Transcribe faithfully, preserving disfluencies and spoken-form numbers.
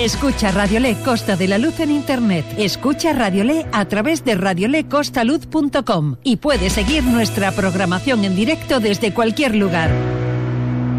Escucha Radiolé Costa de la Luz en Internet. Escucha Radiolé a través de radiolé costa luz punto com y puedes seguir nuestra programación en directo desde cualquier lugar.